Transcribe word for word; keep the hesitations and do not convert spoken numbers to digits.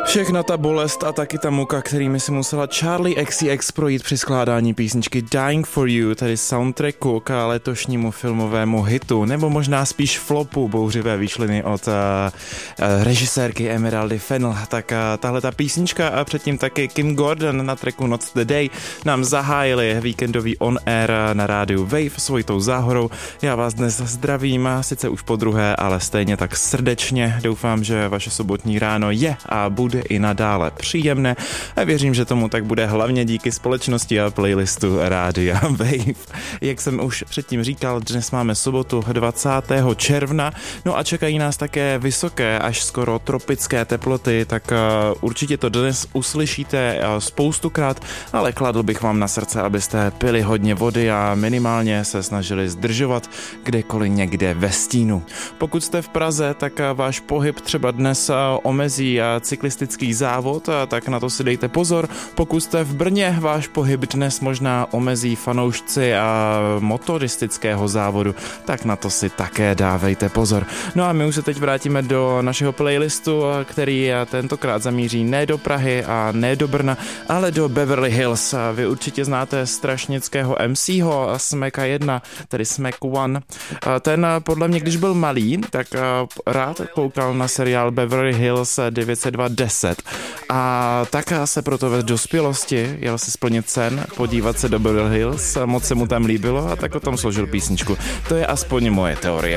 Všechna ta bolest a taky ta muka, kterými si musela Charli X C X projít při skládání písničky Dying for You, tedy soundtracku k letošnímu filmovému hitu, nebo možná spíš flopu Bouřivé výšliny od uh, uh, režisérky Emeraldy Fennell, tak uh, tahle ta písnička a předtím taky Kim Gordon na tracku Not the Day nám zahájili víkendový on air na rádiu Wave svojitou záhorou. Já vás dnes zdravím, sice už po druhé, ale stejně tak srdečně. Doufám, že vaše sobotní ráno je a bude i nadále příjemné a věřím, že tomu tak bude hlavně díky společnosti a playlistu Rádia Wave. Jak jsem už předtím říkal, dnes máme sobotu dvacátého června, no a čekají nás také vysoké, až skoro tropické teploty, tak uh, určitě to dnes uslyšíte uh, spoustukrát, ale kladl bych vám na srdce, abyste pili hodně vody a minimálně se snažili zdržovat kdekoliv někde ve stínu. Pokud jste v Praze, tak uh, váš pohyb třeba dnes uh, omezí uh, cyklistický závod, tak na to si dejte pozor. Pokud jste v Brně, váš pohyb dnes možná omezí fanoušci a motoristického závodu, tak na to si také dávejte pozor. No a my už se teď vrátíme do našeho playlistu, který tentokrát zamíří ne do Prahy a ne do Brna, ale do Beverly Hills. Vy určitě znáte strašnického M C ho Smeka jedna, tedy Smek One. Ten podle mě, když byl malý, tak rád koukal na seriál Beverly Hills devět set dva deset. A tak se proto ve dospělosti jel si splnit sen, podívat se do Beverly Hills, moc se mu tam líbilo a tak o tom složil písničku. To je aspoň moje teorie.